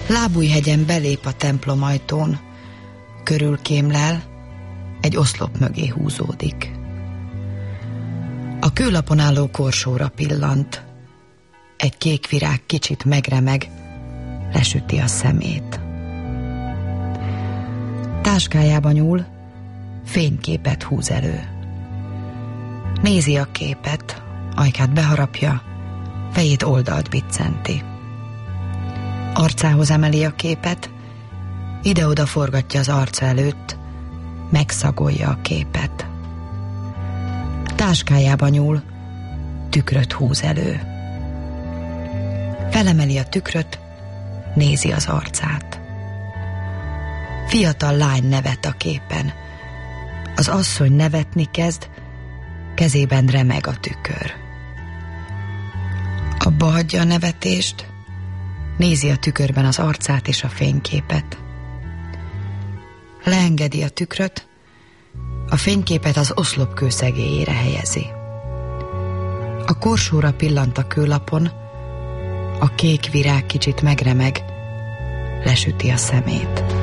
Lábújhegyen belép a templom ajtón, körülkémlel, egy oszlop mögé húzódik. A kőlapon álló korsóra pillant, egy kék virág kicsit megremeg, lesüti a szemét. Táskájába nyúl, fényképet húz elő. Nézi a képet, ajkát beharapja, fejét oldalt biccenti. Arcához emeli a képet, ide-oda forgatja az arca előtt, megszagolja a képet. Táskájába nyúl, tükröt húz elő. Felemeli a tükröt, nézi az arcát. Fiatal lány nevet a képen. Az asszony nevetni kezd, kezében remeg a tükör. Abba hagyja a nevetést, nézi a tükörben az arcát és a fényképet. Leengedi a tükröt, a fényképet az oszlop kőszegélyére helyezi. A korsóra pillant a kőlapon, a kék virág kicsit megremeg, lesüti a szemét.